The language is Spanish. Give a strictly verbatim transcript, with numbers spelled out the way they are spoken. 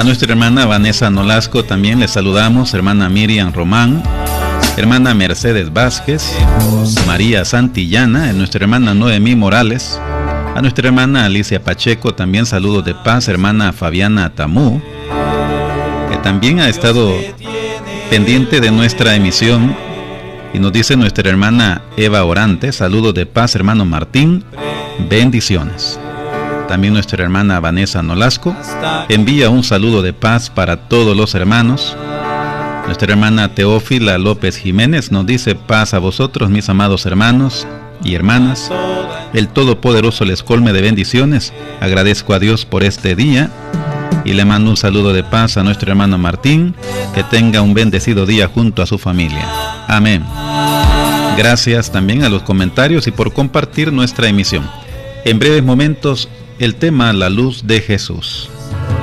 A nuestra hermana Vanessa Nolasco también le saludamos, hermana Miriam Román, hermana Mercedes Vázquez, María Santillana, a nuestra hermana Noemí Morales, a nuestra hermana Alicia Pacheco también saludos de paz, hermana Fabiana Tamú, que también ha estado pendiente de nuestra emisión, y nos dice nuestra hermana Eva Orante, saludos de paz, hermano Martín, bendiciones. También nuestra hermana Vanessa Nolasco envía un saludo de paz para todos los hermanos. Nuestra hermana Teófila López Jiménez nos dice: paz a vosotros, mis amados hermanos y hermanas. El Todopoderoso les colme de bendiciones. Agradezco a Dios por este día y le mando un saludo de paz a nuestro hermano Martín. Que tenga un bendecido día junto a su familia. Amén. Gracias también a los comentarios y por compartir nuestra emisión. En breves momentos, el tema La luz de Jesús.